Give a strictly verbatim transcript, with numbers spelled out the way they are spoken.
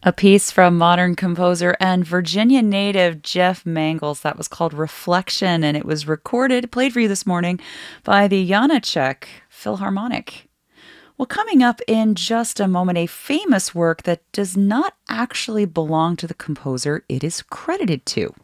A piece from modern composer and Virginia native Jeff Mangels that was called Reflection, and it was recorded, played for you this morning by the Janacek Philharmonic. Well, coming up in just a moment, a famous work that does not actually belong to the composer it is credited to.